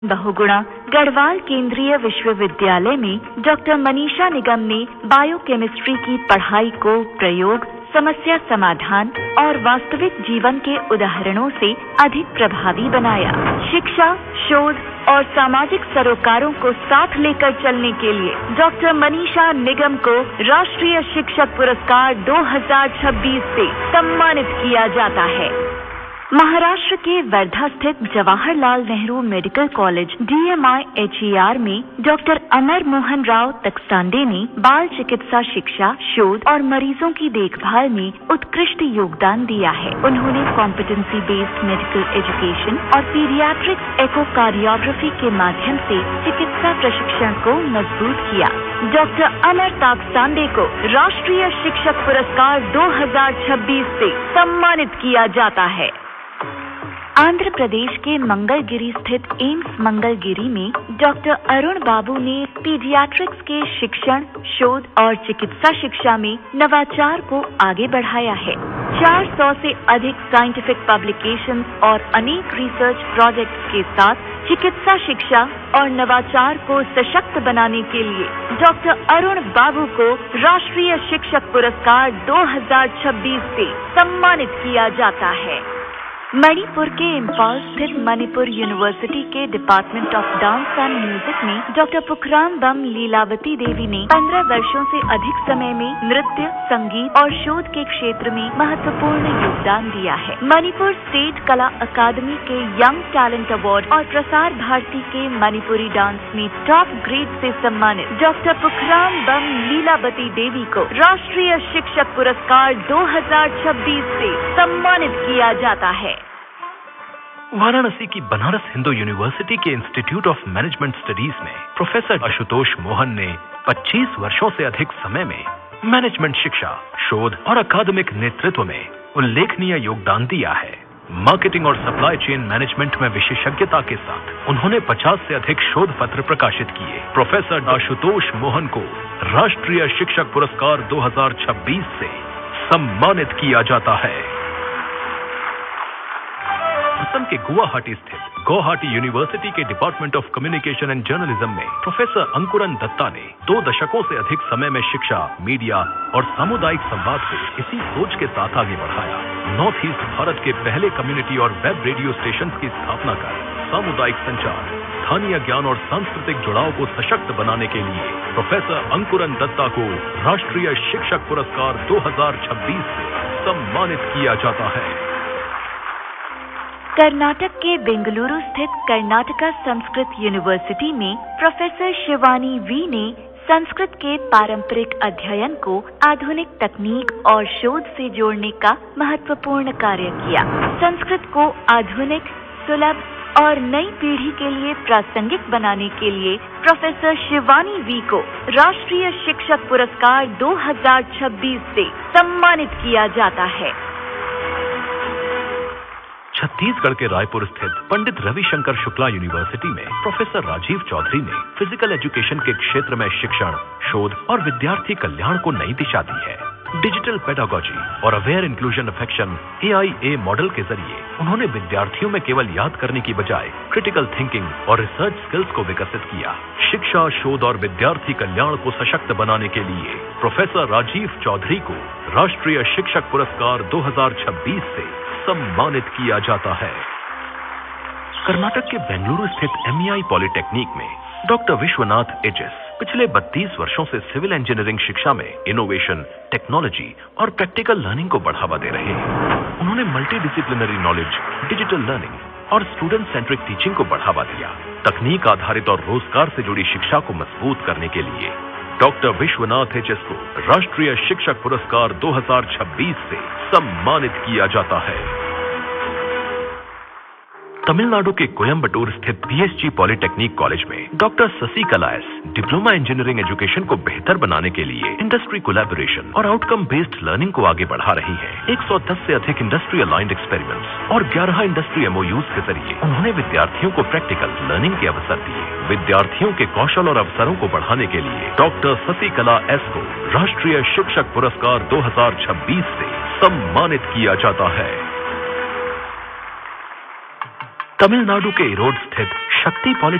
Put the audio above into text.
बहुगुणा गढ़वाल केंद्रीय विश्वविद्यालय में डॉक्टर मनीषा निगम ने बायोकेमिस्ट्री की पढ़ाई को प्रयोग, समस्या समाधान और वास्तविक जीवन के उदाहरणों से अधिक प्रभावी बनाया। शिक्षा, शोध और सामाजिक सरोकारों को साथ लेकर चलने के लिए डॉक्टर मनीषा निगम को राष्ट्रीय शिक्षक पुरस्कार 2026 से सम्मानित किया जाता है। महाराष्ट्र के वर्धा स्थित Jawaharlal Nehru medical college DMIHER में डॉक्टर अमर मोहन राव तकसांडे ने बाल चिकित्सा शिक्षा, शोध और मरीजों की देखभाल में उत्कृष्ट योगदान दिया है। उन्होंने कॉम्पिटेंसी बेस्ड मेडिकल एजुकेशन और पीडियाट्रिक्स एकोकार्डियोग्राफी के माध्यम से चिकित्सा प्रशिक्षण को मजबूत किया। डॉक्टर अमर ताकसांडे को राष्ट्रीय शिक्षक पुरस्कार 2026 से सम्मानित किया जाता है। आंध्र प्रदेश के मंगलगिरी स्थित एम्स मंगलगिरी में डॉक्टर अरुण बाबू ने पीडियाट्रिक्स के शिक्षण, शोध और चिकित्सा शिक्षा में नवाचार को आगे बढ़ाया है। 400 से अधिक साइंटिफिक पब्लिकेशंस और अनेक रिसर्च प्रोजेक्ट्स के साथ चिकित्सा शिक्षा और नवाचार को सशक्त बनाने के लिए डॉक्टर अरुण बाबू को राष्ट्रीय शिक्षक पुरस्कार 2026 से सम्मानित किया जाता है। मणिपुर के इम्फाल स्थित मणिपुर यूनिवर्सिटी के department of dance and music में डॉक्टर पुखराम बम लीलावती देवी ने 15 वर्षों से अधिक समय में नृत्य, संगीत और शोध के क्षेत्र में महत्वपूर्ण योगदान दिया है। मणिपुर स्टेट कला अकादमी के यंग टैलेंट अवार्ड और प्रसार भारती के मणिपुरी डांस में टॉप ग्रेड से सम्मानित डॉक्टर पुखराम बम लीलावती देवी को राष्ट्रीय शिक्षक पुरस्कार 2026 से सम्मानित किया जाता है। वाराणसी की बनारस हिंदू यूनिवर्सिटी के इंस्टीट्यूट ऑफ मैनेजमेंट स्टडीज में प्रोफेसर आशुतोष मोहन ने 25 वर्षों से अधिक समय में मैनेजमेंट शिक्षा, शोध और अकादमिक नेतृत्व में उल्लेखनीय योगदान दिया है। मार्केटिंग और सप्लाई चेन मैनेजमेंट में विशेषज्ञता के साथ उन्होंने 50 से अधिक शोध पत्र प्रकाशित किए। प्रोफेसर आशुतोष मोहन को राष्ट्रीय शिक्षक पुरस्कार 2026 से सम्मानित किया जाता है। असम के गुवाहाटी स्थित गुवाहाटी यूनिवर्सिटी के department of communication and journalism में प्रोफेसर अंकुरन दत्ता ने 2 दशकों से अधिक समय में शिक्षा, मीडिया और सामुदायिक संवाद को इसी सोच के साथ आगे बढ़ाया। नॉर्थ ईस्ट भारत के पहले कम्युनिटी और वेब रेडियो स्टेशन की स्थापना कर सामुदायिक संचार, स्थानीय ज्ञान और सांस्कृतिक जुड़ाव को सशक्त बनाने के लिए प्रोफेसर अंकुरन दत्ता को राष्ट्रीय शिक्षक पुरस्कार 2026 से सम्मानित किया जाता है। कर्नाटक के बेंगलुरु स्थित कर्नाटका संस्कृत यूनिवर्सिटी में प्रोफेसर शिवानी वी ने संस्कृत के पारंपरिक अध्ययन को आधुनिक तकनीक और शोध से जोड़ने का महत्वपूर्ण कार्य किया। संस्कृत को आधुनिक, सुलभ और नई पीढ़ी के लिए प्रासंगिक बनाने के लिए प्रोफेसर शिवानी वी को राष्ट्रीय शिक्षक पुरस्कार 2026 से सम्मानित किया जाता है। छत्तीसगढ़ के रायपुर स्थित पंडित रविशंकर शुक्ला यूनिवर्सिटी में प्रोफेसर राजीव चौधरी ने फिजिकल एजुकेशन के क्षेत्र में शिक्षण, शोध और विद्यार्थी कल्याण को नई दिशा दी है। डिजिटल पेडागोजी और aware inclusion affection AIA model के जरिए उन्होंने विद्यार्थियों में केवल याद करने की बजाय क्रिटिकल थिंकिंग और रिसर्च स्किल्स को विकसित किया। शिक्षा, शोध और विद्यार्थी कल्याण को सशक्त बनाने के लिए प्रोफेसर राजीव चौधरी को राष्ट्रीय शिक्षक पुरस्कार 2026 से सम्मानित किया जाता है। कर्नाटक के बेंगलुरु स्थित MEI पॉलिटेक्निक में डॉक्टर विश्वनाथ HS पिछले 32 वर्षों से सिविल इंजीनियरिंग शिक्षा में इनोवेशन, टेक्नोलॉजी और प्रैक्टिकल लर्निंग को बढ़ावा दे रहे हैं। उन्होंने multi disciplinary knowledge, digital learning और स्टूडेंट सेंट्रिक टीचिंग को बढ़ावा दिया। तकनीक आधारित और रोजगार से जुड़ी शिक्षा को मजबूत करने के लिए डॉक्टर विश्वनाथ HS को राष्ट्रीय शिक्षक पुरस्कार 2026 से सम्मानित किया जाता है। तमिलनाडु के कोयम्बटूर स्थित PSG पॉलिटेक्निक कॉलेज में doctor Sasikala S diploma engineering education को बेहतर बनाने के लिए इंडस्ट्री कोलैबोरेशन और आउटकम बेस्ड लर्निंग को आगे बढ़ा रही है। 110 से अधिक इंडस्ट्री अलाइंड एक्सपेरिमेंट्स और 11 इंडस्ट्री MOUs के जरिए उन्होंने विद्यार्थियों को प्रैक्टिकल लर्निंग के अवसर दिए। विद्यार्थियों के कौशल और अवसरों को बढ़ाने के लिए डॉक्टर शशिकला S को राष्ट्रीय शिक्षक पुरस्कार 2026 से सम्मानित किया जाता है। तमिलनाडु के इरोड स्थित शक्ति पॉलिटेक्निक